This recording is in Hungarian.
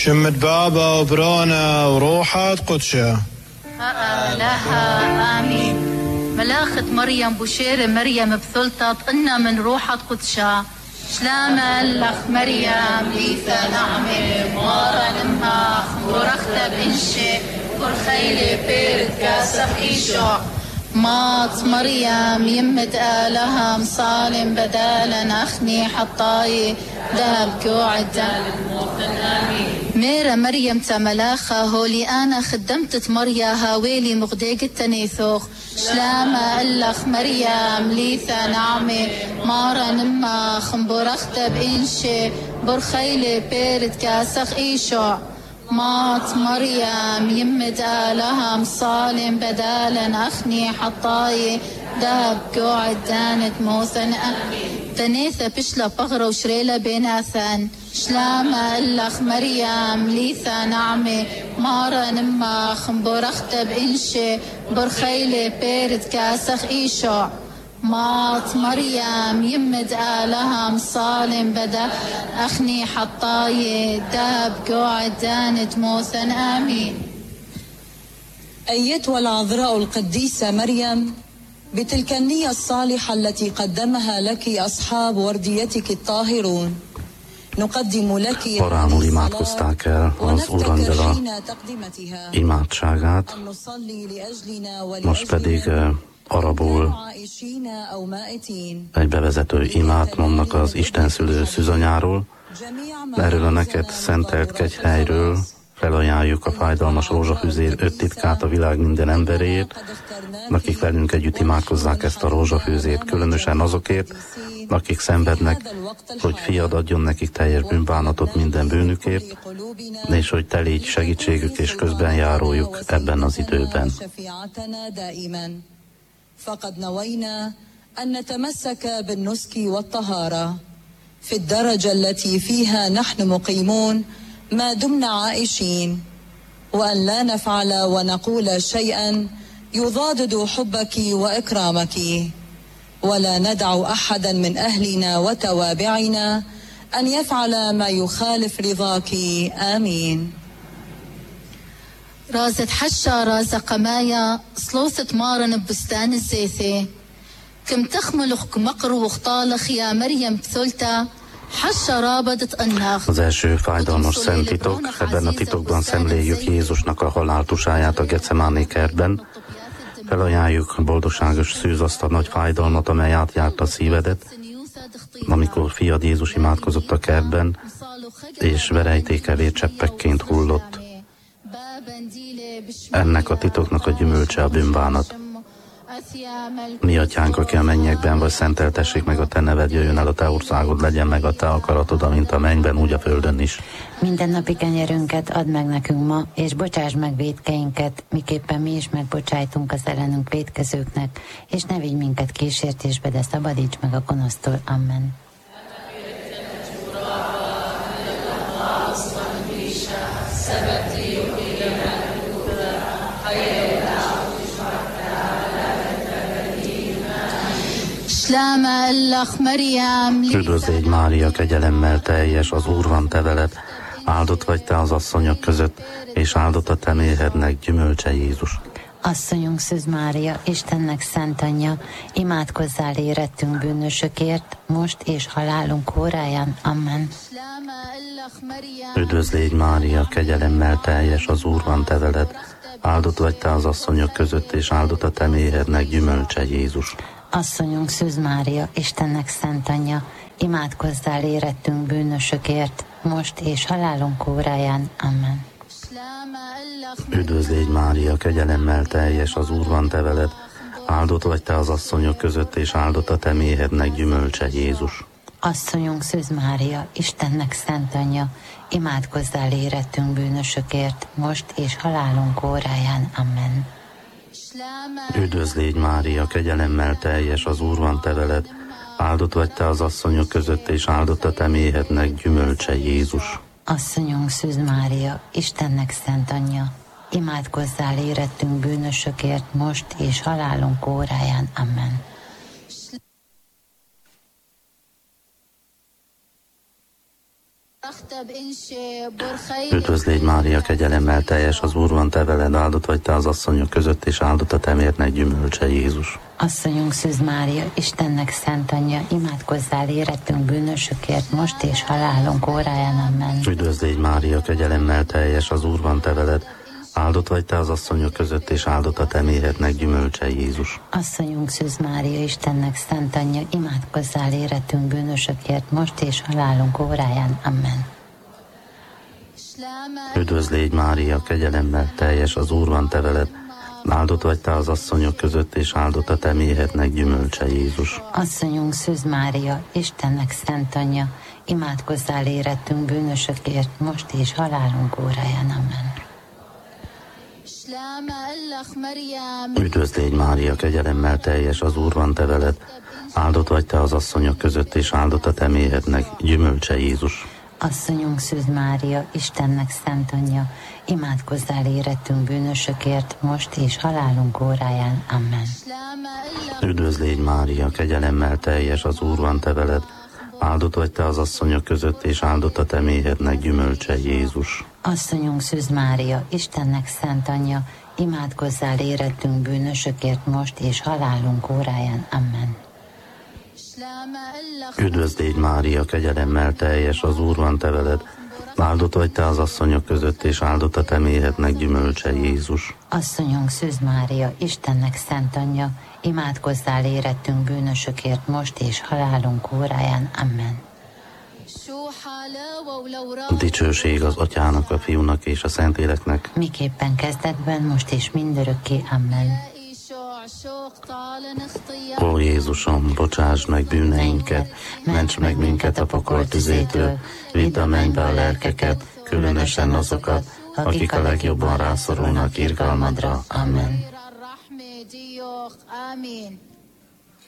شمت بابا وبرانا وروحات قدشة لها آمين. ملاخة مريم بشير مريم بثلطة طقنا من روحة قدشة شلامة الأخ مريم ليثا نعمة مارا نمها ورختة بنشي ورخيلة بيرد كاسخ إيشو مات مريم يمت آلها مصالم بدالا أخني حطاي ذهب كوعدا ميرا مريم تملاخة هولي أنا خدمت مريا هاويلي مغديق التنيثوخ شلامة الأخ مريم ليثا نعمة مارا نما خنبرخت بإنشي برخيلة بيرد كاسخ إيشو مات مريم يمد آلها مصالم بدالا أخني حطاي ذهب قوعد دانت موثن تنيثة بشلة بغرة وشريلة بيناثن شلامة الأخ مريم ليثا نعمة مارا نما خنبرخت بإنشي برخيلة بيرد كاسخ إيشو مات مريم يمد آلها مصالم بدا أخني حطاي داب قوعد دانت موثن آمين. أيتها العذراء القديسة مريم بتلك النية الصالحة التي قدمها لك أصحاب ورديتك الطاهرون نقدم لك Paránul imádkozták el az Úrangyala imádságát, most pedig arabul egy bevezető imát mondnak az Istenszülő szűzanyáról. Erről a neked szentelt kegyhelyről felajánljuk a fájdalmas rózsafűzér 5 titkát a világ minden emberéért, akik velünk együtt imádkozzák ezt a rózsafűzért, különösen azokért, akik szenvednek, hogy fiad adjon nekik teljes bűnbánatot minden bűnükért, és hogy te légy segítségük és közbenjárójuk ebben az időben. فقد نوينا أن نتمسك بالنسك والطهارة في الدرجة التي فيها نحن مقيمون ما دمنا عائشين وأن لا نفعل ونقول شيئا يضادد حبك وإكرامك ولا ندع أحدا من أهلنا وتوابعنا أن يفعل ما يخالف رضاك آمين. رازت حشا راز قمايا صلوثة مارن ببستان الزيثي كم تخملخ مقر وخطالخ يا مريم بثلتا حشا رابدت أناخ. Az első fájdalmas szent titok, ebben a titokban szemléljük Jézusnak a haláltusáját a Getsemáné kertben. Felajánljuk boldogságos szűz azt a nagy fájdalmat, amely átjárt a szívedet, amikor fiad Jézus imádkozott a kertben, és verejtéke vércseppekként hullott. Ennek a titoknak a gyümölcse a bűnbánat. Mi atyánk, aki a mennyekben vagy, szenteltessék meg a te neved, jöjjön el a te országod, legyen meg a te akaratod, amint a mennyben, úgy a földön is. Minden napi kenyerünket add meg nekünk ma, és bocsáss meg vétkeinket, miképpen mi is megbocsájtunk az ellenünk vétkezőknek, és ne vigy minket kísértésbe, de szabadíts meg a gonosztól. Amen. Üdvözlégy Mária, kegyelemmel teljes, az Úr van te veled, áldott vagy te az asszonyok között, és áldott a te méhednek gyümölcse Jézus. Asszonyunk Szűz Mária, Istennek szent anyja, imádkozzál érettünk bűnösökért, most és halálunk óráján. Amen. Üdvözlégy Mária, kegyelemmel teljes, az Úr van te veled, áldott vagy te az asszonyok között, és áldott a te méhednek gyümölcse Jézus. Asszonyunk Szűz Mária, Istennek szent anyja, imádkozzál érettünk bűnösökért, most és halálunk óráján. Amen. Üdvözlégy Mária, kegyelemmel teljes, az Úr van te veled, áldott vagy te az asszonyok között, és áldott a te méhednek gyümölcse Jézus. Asszonyunk Szűz Mária, Istennek szent anyja, imádkozzál érettünk bűnösökért, most és halálunk óráján. Amen. Üdvözlégy Mária, kegyelemmel teljes, az Úr van te veled, áldott vagy te az asszonyok között, és áldott a te méhednek gyümölcse Jézus. Asszonyunk Szűz Mária, Istennek szent anyja, imádkozzál érettünk bűnösökért, most és halálunk óráján. Amen. Üdvözlégy Mária, kegyelemmel teljes, az Úr van te veled, áldott vagy te az asszonyok között, és áldott a te mértnek gyümölcse Jézus. Asszonyunk Szűz Mária, Istennek szent anyja, imádkozzál érettünk bűnösökért, most és halálunk óráján. Amen. Üdvözlégy Mária, kegyelemmel teljes, az Úr van te veled, áldott vagy te az asszonyok között, és áldott a te méhetnek gyümölcse Jézus. Asszonyunk Szűz Mária, Istennek szent anyja, imádkozzál érettünk bűnösökért, most és halálunk óráján. Amen. Üdvözlégy Mária, kegyelemmel teljes, az Úr van te veled, áldott vagy te az asszonyok között, és áldott a te méhetnek gyümölcse Jézus. Asszonyunk Szűz Mária, Istennek szent anyja, imádkozzál érettünk bűnösökért, most és halálunk óráján. Amen. Üdvözlégy Mária, kegyelemmel teljes, az Úr van te veled, áldott vagy te az asszonyok között, és áldott a te méhetnek gyümölcse Jézus. Asszonyunk Szűz Mária, Istennek szent anyja, imádkozzál érettünk bűnösökért, most és halálunk óráján. Amen. Üdvözlégy Mária, kegyelemmel teljes, az Úr van te veled, áldott vagy te az asszonyok között, és áldott a te méhetnek gyümölcse Jézus. Asszonyunk Szűz Mária, Istennek szent anyja, imádkozzál érettünk bűnösökért, most és halálunk óráján. Amen. Üdvözlégy Mária, kegyelemmel teljes, az Úr van te veled, áldott vagy te az asszonyok között, és áldott a te méhetnek gyümölcse Jézus. Asszonyunk Szűz Mária, Istennek szent anyja, imádkozzál érettünk bűnösökért, most és halálunk óráján. Amen. Dicsőség az Atyának, a Fiúnak és a Szentléleknek, miképpen kezdetben, most és mindörökké. Amen. Ó Jézusom, bocsáss meg bűneinket, ments meg minket a pokol tüzétől, vidd a mennybe a lelkeket, különösen azokat, akik a legjobban rászorulnak irgalmadra. Amen.